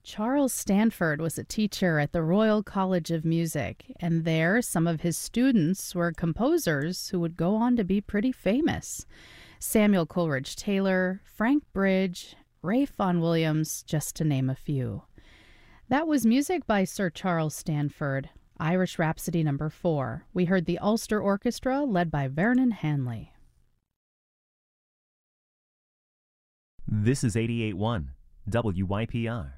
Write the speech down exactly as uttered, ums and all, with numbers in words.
Charles Stanford was a teacher at the Royal College of Music, and there some of his students were composers who would go on to be pretty famous. Samuel Coleridge Taylor, Frank Bridge, Ralph Vaughan Williams, just to name a few. That was music by Sir Charles Stanford, Irish Rhapsody number four. We heard the Ulster Orchestra led by Vernon Hanley. This is eighty-eight point one W Y P R.